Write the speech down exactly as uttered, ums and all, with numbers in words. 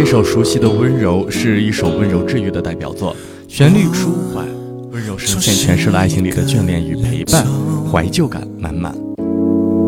首熟悉的温柔是一首温柔治愈的代表作，旋律舒缓，温柔声线诠释了爱情里的眷恋与陪伴，怀旧感满满。